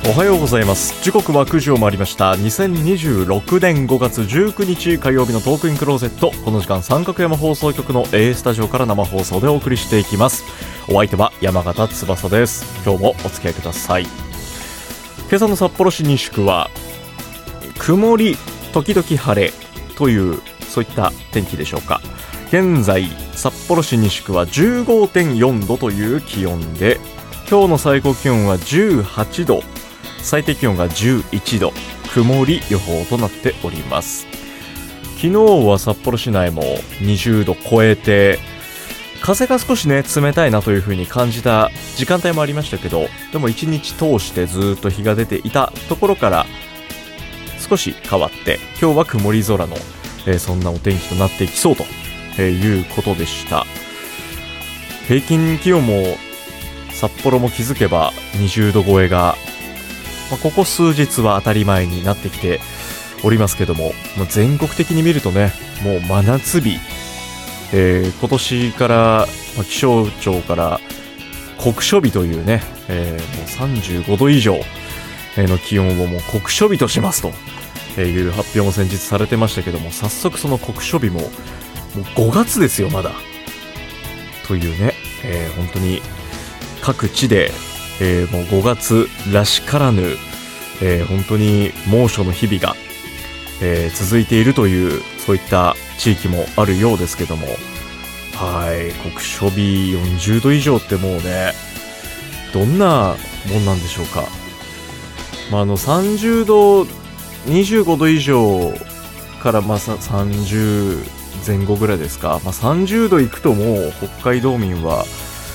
おはようございます。時刻は9時を回りました。2026年5月19日火曜日のトークインクローゼット。この時間三角山放送局の A スタジオから生放送でお送りしていきます。お相手は山形翼です。今日もお付き合いください。今朝の札幌市西区は曇り時々晴れというそういった天気でしょうか。現在札幌市西区は 15.4 度という気温で、今日の最高気温は18度、最低気温が11度、曇り予報となっております。昨日は札幌市内も20度超えて、風が少しね冷たいなという風に感じた時間帯もありましたけど、でも一日通してずっと日が出ていたところから少し変わって、今日は曇り空の、そんなお天気となっていきそうということでした。平均気温も札幌も気づけば20度超えが、ここ数日は当たり前になってきておりますけども、全国的に見るとね、もう真夏日、今年から、気象庁から酷暑日というね、もう35度以上の気温をもう酷暑日としますという発表も先日されてましたけども、早速その酷暑日も5月ですよまだというね、本当に各地で、もう5月らしからぬ、本当に猛暑の日々が、続いているという、そういった地域もあるようですけども、酷暑日40度以上ってもうね、どんなもんなんでしょうか。30度25度以上から30前後ぐらいですか。30度いくともう北海道民は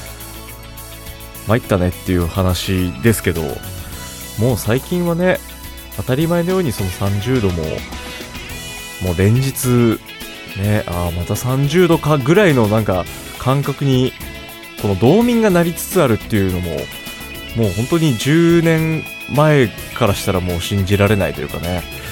参ったねっていう話ですけど、もう最近はね、当たり前のようにその30度ももう連日ね、また30度かぐらいのなんか感覚にこの道民がなりつつあるっていうのも、もう本当に10年前からしたらもう信じられないというかね、